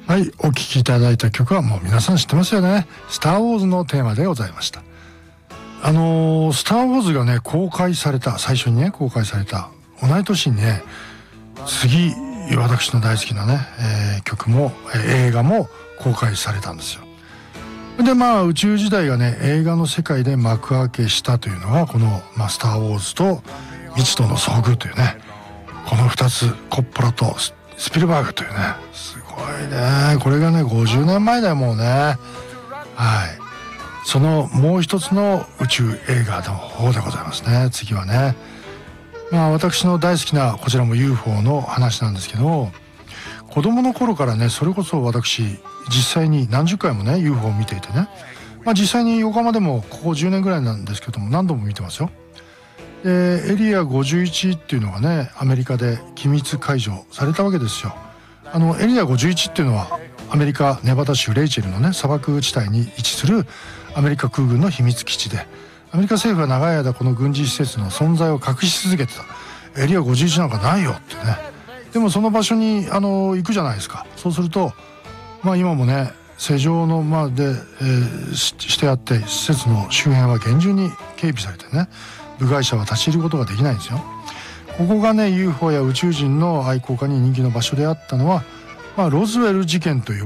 はい、お聴きいただいた曲はもう皆さん知ってますよね。スターウォーズのテーマでございました。スターウォーズがね最初にね公開された同い年にね、次私の大好きなね、曲も、映画も公開されたんですよ。で宇宙時代がね映画の世界で幕開けしたというのがこの、スター・ウォーズと未知との遭遇というね、この2つ、コッポラとスピルバーグというね、すごいね。これがね50年前だよもうね。はい、そのもう一つの宇宙映画の方でございますね。次はね、私の大好きなこちらも UFO の話なんですけど、子供の頃からね、それこそ私実際に何十回もね UFO を見ていてね、実際に横浜でもここ10年ぐらいなんですけども何度も見てますよ。でエリア51っていうのがねアメリカで機密解除されたわけですよ。エリア51っていうのはアメリカネバダ州レイチェルのね砂漠地帯に位置するアメリカ空軍の秘密基地で、アメリカ政府は長い間この軍事施設の存在を隠し続けてた。エリア51なんかないよってね。でもその場所に行くじゃないですか。そうすると今もね施錠のしてあって、施設の周辺は厳重に警備されてね、部外者は立ち入ることができないんですよ。ここがね UFO や宇宙人の愛好家に人気の場所であったのは、ロズウェル事件と呼